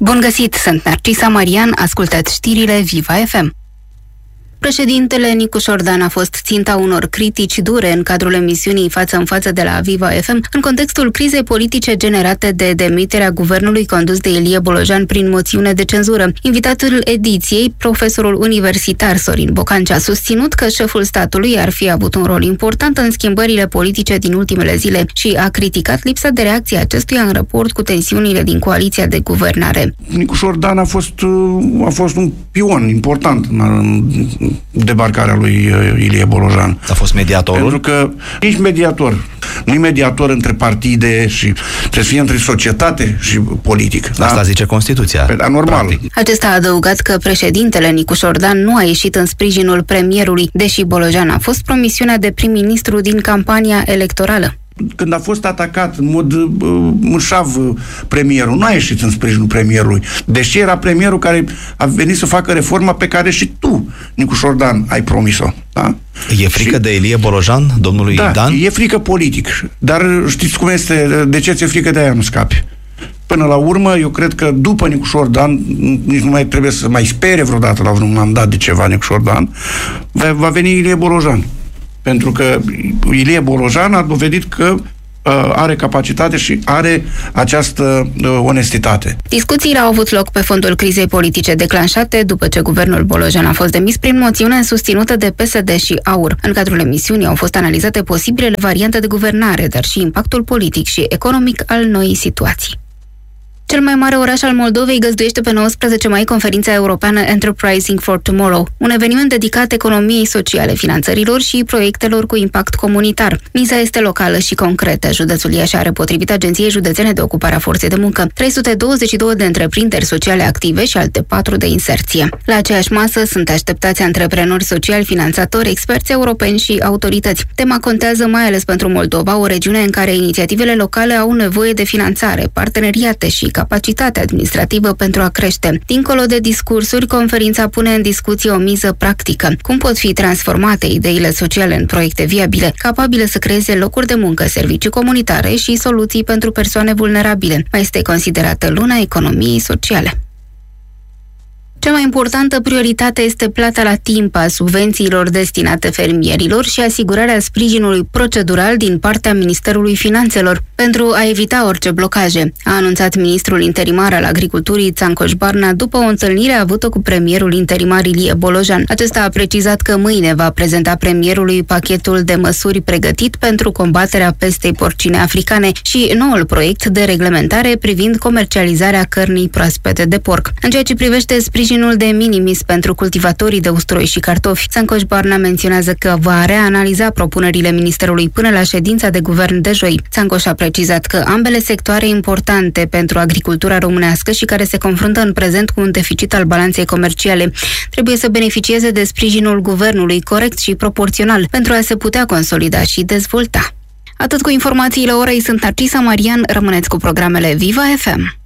Bun găsit, sunt Narcisa Marian, ascultați știrile Viva FM. Președintele Nicu Șordan a fost ținta unor critici dure în cadrul emisiunii Față în Față de la Viva FM, în contextul crizei politice generate de demiterea guvernului condus de Ilie Bolojan prin moțiune de cenzură. Invitatul ediției, profesorul universitar Sorin Bocancea, a susținut că șeful statului ar fi avut un rol important în schimbările politice din ultimele zile și a criticat lipsa de reacție a acestuia în raport cu tensiunile din coaliția de guvernare. Nicu Șordan a fost un pion important în debarcarea lui Ilie Bolojan. A fost mediatorul? Pentru că nici mediator. Nu-i mediator între partide și trebuie să fie între societate și politic. Asta da? Zice Constituția. Normal. Practic. Acesta a adăugat că președintele Nicu Șordan nu a ieșit în sprijinul premierului, deși Bolojan a fost promisiunea de prim-ministru din campania electorală. Când a fost atacat în mod mâșav premierul, nu a ieșit în sprijinul premierului, deși era premierul care a venit să facă reforma pe care și tu, Nicu Șordan, ai promis-o. Da? E frică de Ilie Bolojan, domnului Dan? Da, e frică politic. Dar știți cum este, de ce ți-e frică, de aia nu scapi. Până la urmă, eu cred că după Nicu Șordan, nici nu mai trebuie să mai spere vreodată la vreun mandat de ceva Nicu Șordan, va veni Ilie Bolojan. Pentru că Ilie Bolojan a dovedit că are capacitate și are această onestitate. Discuțiile au avut loc pe fondul crizei politice declanșate după ce guvernul Bolojan a fost demis prin moțiune susținută de PSD și AUR. În cadrul emisiunii au fost analizate posibilele variante de guvernare, dar și impactul politic și economic al noii situații. Cel mai mare oraș al Moldovei găzduiește pe 19 mai conferința europeană Enterprising for Tomorrow, un eveniment dedicat economiei sociale, finanțărilor și proiectelor cu impact comunitar. Miza este locală și concretă. Județul Iași are, potrivit Agenției Județene de Ocupare a Forței de Muncă, 322 de întreprinderi sociale active și alte 4 de inserție. La aceeași masă sunt așteptați antreprenori sociali, finanțatori, experți europeni și autorități. Tema contează mai ales pentru Moldova, o regiune în care inițiativele locale au nevoie de finanțare, parteneriate și capacitatea administrativă pentru a crește. Dincolo de discursuri, conferința pune în discuție o miză practică. Cum pot fi transformate ideile sociale în proiecte viabile, capabile să creeze locuri de muncă, servicii comunitare și soluții pentru persoane vulnerabile? Mai este considerată luna economiei sociale. Cea mai importantă prioritate este plata la timp a subvențiilor destinate fermierilor și asigurarea sprijinului procedural din partea Ministerului Finanțelor pentru a evita orice blocaje, a anunțat ministrul interimar al agriculturii Țancoș Barna după o întâlnire avută cu premierul interimar Ilie Bolojan. Acesta a precizat că mâine va prezenta premierului pachetul de măsuri pregătit pentru combaterea pestei porcine africane și noul proiect de reglementare privind comercializarea cărnii proaspete de porc. În ceea ce privește sprijinul de minimis pentru cultivatorii de usturoi și cartofi, Țancoș Barna menționează că va reanaliza propunerile ministerului până la ședința de guvern de joi. Țancoș a precizat că ambele sectoare importante pentru agricultura românească și care se confruntă în prezent cu un deficit al balanței comerciale trebuie să beneficieze de sprijinul guvernului corect și proporțional pentru a se putea consolida și dezvolta. Atât cu informațiile orei, sunt Narcisa Marian, rămâneți cu programele Viva FM.